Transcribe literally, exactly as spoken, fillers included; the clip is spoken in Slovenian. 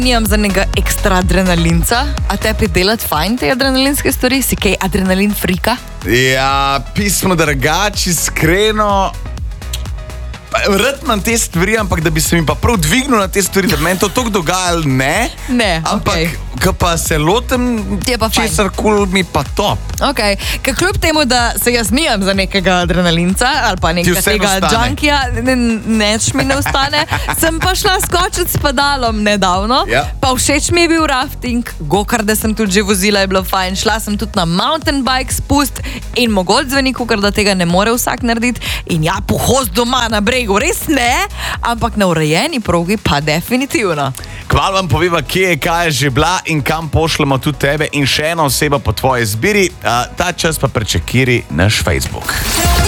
Nimam za njega ekstra adrenalinca, a tebi delati fajn te adrenalinske stvari? Si kaj adrenalin frika? Ja, pismo drugače, iskreno. Rad imam te stvari, ampak da bi se mi pa prav dvignil na te stvari, da bi meni to toliko dogajalo, ne. Ne, ampak, okej. ko pa se lotem, Ti je pa fajn. česar kul mi pa top. Ok, ker kljub temu, da se jaz nimam za nekega adrenalinca ali pa nekega vseeno tega ostane. junkija, ne, neč mi ne ostane, sem pa šla skočiti s pedalom nedavno, Ja. pa všeč mi je bil rafting, gokarde sem tudi že vozila, je bilo fajn, šla sem tudi na mountain bike spust in mogoče zveni, ker da tega ne more vsak narediti in ja, pohod doma na bregu, res ne, ampak na urejeni progi pa definitivno. Kmalu vam poveva, kje je, kaj je že bila in kam pošljemo tudi tebe in še ena oseba po tvoji izbiri. Uh, ta čas pa prečekiri naš Facebook.